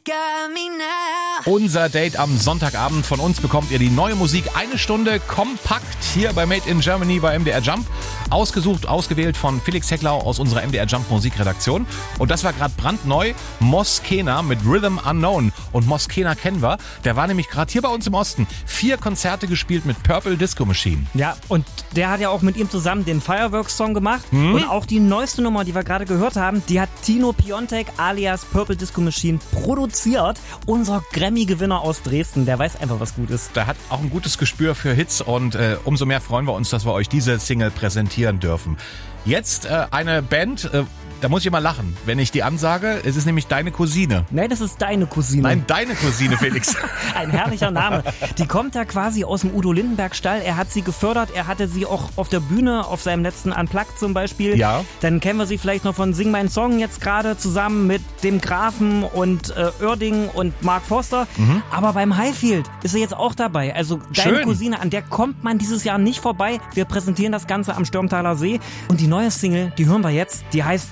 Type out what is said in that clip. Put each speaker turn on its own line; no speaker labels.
Unser Date am Sonntagabend. Von uns bekommt ihr die neue Musik. 1 Stunde kompakt hier bei Made in Germany bei MDR Jump. Ausgesucht, ausgewählt von Felix Hecklau aus unserer MDR Jump Musikredaktion. Und das war gerade brandneu. Moskena mit Rhythm Unknown. Und Moskena kennen wir. Der war nämlich gerade hier bei uns im Osten. 4 Konzerte gespielt mit Purple Disco Machine.
Ja, und der hat ja auch mit ihm zusammen den Fireworks-Song gemacht. Und auch die neueste Nummer, die wir gerade gehört haben, die hat Tino Piontek alias Purple Disco Machine produziert. Unser Grammy-Gewinner aus Dresden, der weiß einfach, was gut ist.
Der hat auch ein gutes Gespür für Hits und umso mehr freuen wir uns, dass wir euch diese Single präsentieren dürfen. Jetzt eine Band, da muss ich immer lachen, wenn ich die ansage. Es ist nämlich deine Cousine.
Nein, das ist deine Cousine.
Nein, deine Cousine, Felix.
Ein herrlicher Name. Die kommt da quasi aus dem Udo Lindenberg-Stall. Er hat sie gefördert. Er hatte sie auch auf der Bühne, auf seinem letzten Unplugged zum Beispiel.
Ja.
Dann kennen wir sie vielleicht noch von Sing Mein Song jetzt gerade zusammen mit dem Grafen und Oerding und Mark Forster. Aber beim Highfield ist sie jetzt auch dabei. Also deine
Schön.
Cousine, an der kommt man dieses Jahr nicht vorbei. Wir präsentieren das Ganze am Stürmtaler See. Und die neue Single, die hören wir jetzt. Die heißt